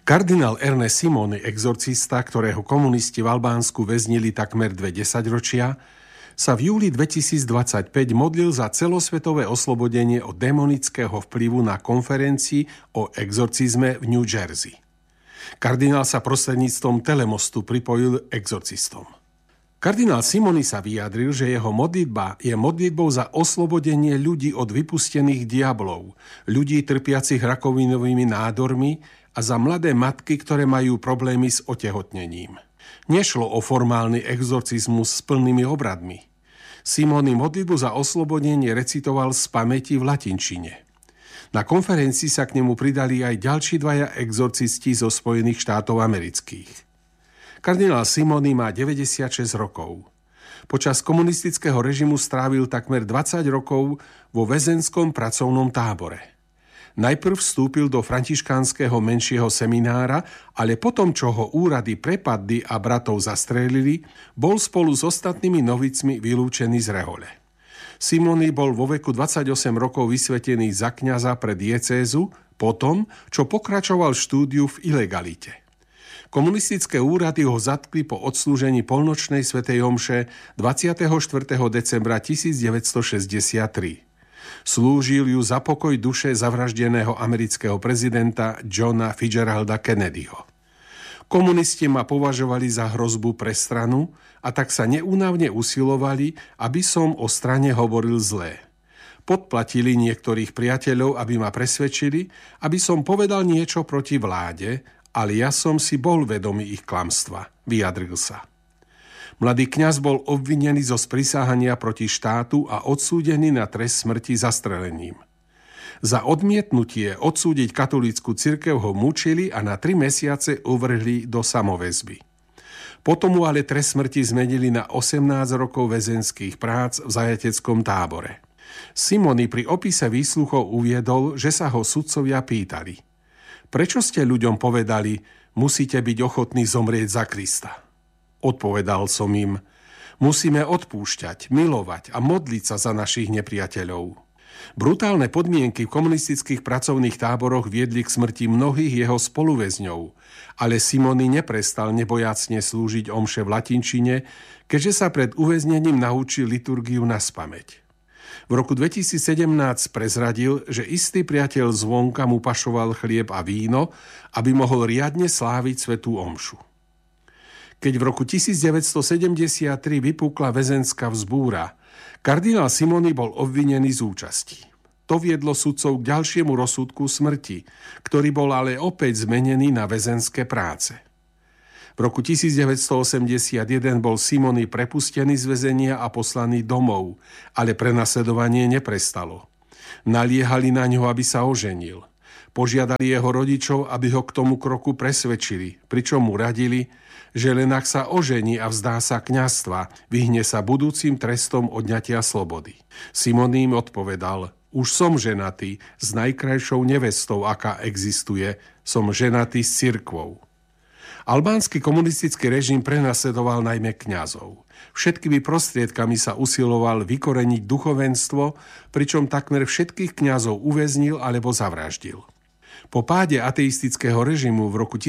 Kardinál Ernest Simoni, exorcista, ktorého komunisti v Albánsku väznili takmer 2 desaťročia, sa v júli 2025 modlil za celosvetové oslobodenie od démonického vplyvu na konferencii o exorcizme v New Jersey. Kardinál sa prostredníctvom telemostu pripojil exorcistom. Kardinál Simoni sa vyjadril, že jeho modlitba je modlitbou za oslobodenie ľudí od vypustených diablov, ľudí trpiacich rakovinovými nádormi a za mladé matky, ktoré majú problémy s otehotnením. Nešlo o formálny exorcizmus s plnými obradmi. Simoni modlitbu za oslobodenie recitoval z pamäti v latinčine. Na konferencii sa k nemu pridali aj ďalší 2 exorcisti zo Spojených štátov amerických. Kardinál Simoni má 96 rokov. Počas komunistického režimu strávil takmer 20 rokov vo väzenskom pracovnom tábore. Najprv vstúpil do františkánskeho menšieho seminára, ale potom, čo ho úrady prepadli a bratov zastrelili, bol spolu s ostatnými novicmi vylúčený z rehole. Simoni bol vo veku 28 rokov vysvetený za kňaza pre diecézu, potom, čo pokračoval štúdiu v ilegalite. Komunistické úrady ho zatkli po odslúžení polnočnej svätej omše 24. decembra 1963. Slúžil ju za pokoj duše zavraždeného amerického prezidenta Johna Fitzgeralda Kennedyho. Komunisti ma považovali za hrozbu pre stranu a tak sa neúnavne usilovali, aby som o strane hovoril zlé. Podplatili niektorých priateľov, aby ma presvedčili, aby som povedal niečo proti vláde, ale ja som si bol vedomý ich klamstva, vyjadril sa. Mladý kňaz bol obvinený zo sprisahania proti štátu a odsúdený na trest smrti zastrelením. Za odmietnutie odsúdiť katolícku cirkev ho mučili a na 3 mesiace uvrhli do samoväzby. Potom mu ale trest smrti zmenili na 18 rokov väzenských prác v zajateckom tábore. Simoni pri opise výsluchov uviedol, že sa ho sudcovia pýtali: prečo ste ľuďom povedali, musíte byť ochotní zomrieť za Krista? Odpovedal som im: musíme odpúšťať, milovať a modliť sa za našich nepriateľov. Brutálne podmienky v komunistických pracovných táboroch viedli k smrti mnohých jeho spoluväzňov, ale Simoni neprestal nebojacne slúžiť omše v latinčine, keďže sa pred uväznením naučil liturgiu naspamäť. V roku 2017 prezradil, že istý priateľ zvonka mu pašoval chlieb a víno, aby mohol riadne sláviť svätú omšu. Keď v roku 1973 vypukla väzenská vzbúra, kardinál Simoni bol obvinený z účasti. To viedlo sudcov k ďalšiemu rozsudku smrti, ktorý bol ale opäť zmenený na väzenské práce. V roku 1981 bol Simoni prepustený z väzenia a poslaný domov, ale prenasledovanie neprestalo. Naliehali na ňo, aby sa oženil. Požiadali jeho rodičov, aby ho k tomu kroku presvedčili, pričom mu radili, že len ak sa ožení a vzdá sa kňazstva, vyhne sa budúcim trestom odňatia slobody. Simoni im odpovedal: už som ženatý s najkrajšou nevestou, aká existuje, som ženatý s cirkvou. Albánsky komunistický režim prenasledoval najmä kňazov. Všetkými prostriedkami sa usiloval vykoreniť duchovenstvo, pričom takmer všetkých kňazov uväznil alebo zavraždil. Po páde ateistického režimu v roku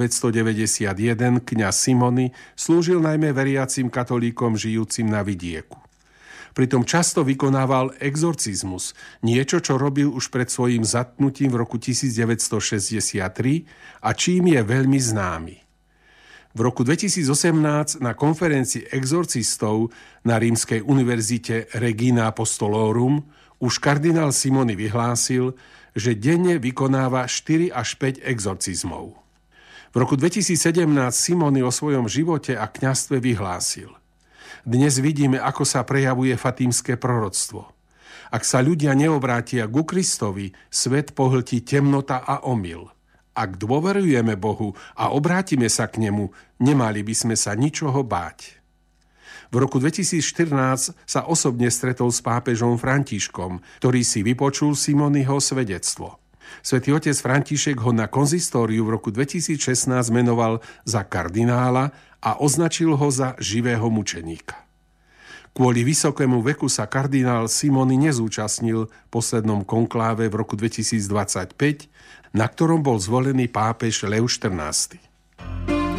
1991 kňaz Simoni slúžil najmä veriacim katolíkom žijúcim na vidieku. Pritom často vykonával exorcizmus, niečo, čo robil už pred svojím zatknutím v roku 1963 a čím je veľmi známy. V roku 2018 na konferencii exorcistov na Rímskej univerzite Regina Apostolorum už kardinál Simoni vyhlásil, že denne vykonáva 4 až 5 exorcizmov. V roku 2017 Simoni o svojom živote a kňazstve vyhlásil: dnes vidíme, ako sa prejavuje fatímske proroctvo. Ak sa ľudia neobrátia ku Kristovi, svet pohltí temnota a omyl. Ak dôverujeme Bohu a obrátime sa k nemu, nemali by sme sa ničoho báť. V roku 2014 sa osobne stretol s pápežom Františkom, ktorý si vypočul Simoniho svedectvo. Svätý otec František ho na konzistóriu v roku 2016 menoval za kardinála a označil ho za živého mučeníka. Kvôli vysokému veku sa kardinál Simony nezúčastnil v poslednom konkláve v roku 2025, na ktorom bol zvolený pápež Lev XIV.